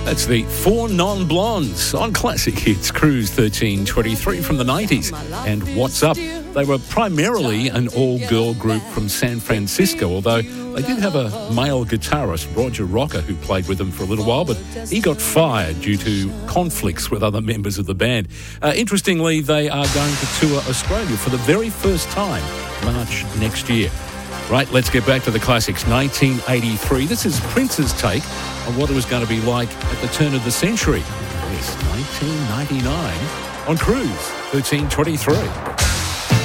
That's the Four Non-Blondes on Classic Hits Cruise 1323 from the 90s. And What's Up? They were primarily an all-girl group from San Francisco, although they did have a male guitarist, Roger Rocker, who played with them for a little while, but he got fired due to conflicts with other members of the band. Interestingly, they are going to tour Australia for the very first time, March next year. Right, let's get back to the classics. 1983. This is Prince's take on what it was going to be like at the turn of the century. Yes, 1999 on Cruise 1323.